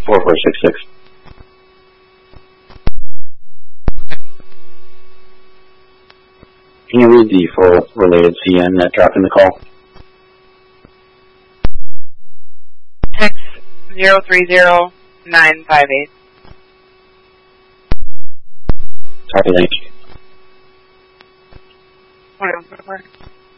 4466. Can you read the full related CN that dropped in the call? 6030958. Copy, thank you. 2144.